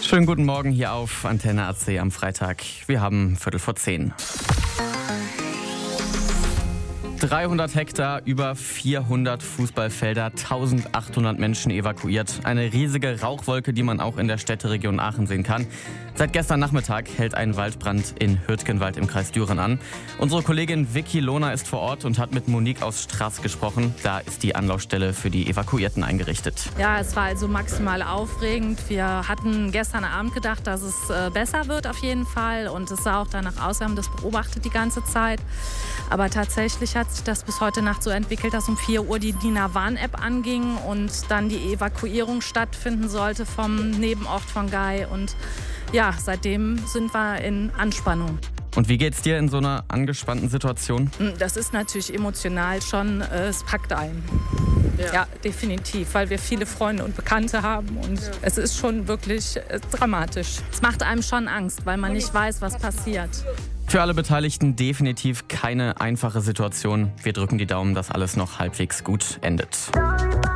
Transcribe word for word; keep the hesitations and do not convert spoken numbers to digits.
Schönen guten Morgen hier auf Antenne A C am Freitag. Wir haben Viertel vor zehn. dreihundert Hektar, über vierhundert Fußballfelder, eintausendachthundert Menschen evakuiert. Eine riesige Rauchwolke, die man auch in der Städteregion Aachen sehen kann. Seit gestern Nachmittag hält ein Waldbrand in Hürtgenwald im Kreis Düren an. Unsere Kollegin Vicky Lohner ist vor Ort und hat mit Monique aus Straß gesprochen. Da ist die Anlaufstelle für die Evakuierten eingerichtet. Ja, es war also maximal aufregend. Wir hatten gestern Abend gedacht, dass es äh, besser wird auf jeden Fall. Und es sah auch danach aus, wir haben das beobachtet die ganze Zeit. Aber tatsächlich hat sich das bis heute Nacht so entwickelt, dass um vier Uhr die DINA Warn-App anging und dann die Evakuierung stattfinden sollte vom Nebenort von Gei. Und ja, seitdem sind wir in Anspannung. Und wie geht's dir in so einer angespannten Situation? Das ist natürlich emotional schon, äh, es packt ein. Ja. ja, definitiv, weil wir viele Freunde und Bekannte haben und ja. Es ist schon wirklich äh, dramatisch. Es macht einem schon Angst, weil man nicht weiß, was passiert. Für alle Beteiligten definitiv keine einfache Situation. Wir drücken die Daumen, dass alles noch halbwegs gut endet.